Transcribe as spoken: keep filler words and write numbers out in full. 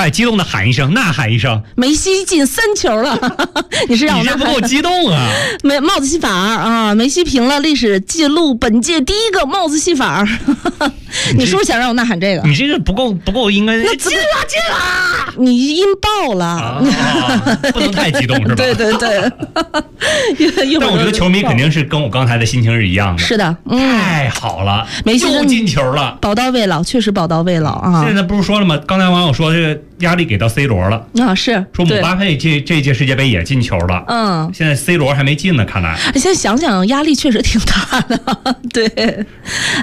快激动的喊一声，呐喊一声， 梅西进三球了！你是让我你这不够激动啊？ 梅帽子戏法啊，梅西平了历史记录，本届第一个帽子戏法。你是不是想让我呐喊这个？ 你这个不够不够，应该那进了进了， 你音爆了、 啊啊，不能太激动是吧？ 对对对。 但我觉得球迷肯定是跟我刚才的心情是一样的。 是的，嗯， 太好了， 梅西又进球了， 宝刀未老，确实宝刀未老啊！ 现在不是说了吗？刚才网友说这个压力给到 C 罗了啊，是说姆巴佩这这届世界杯也进球了， 嗯， 现在 C 罗还没进呢，看来。 现在想想压力确实挺大的，对。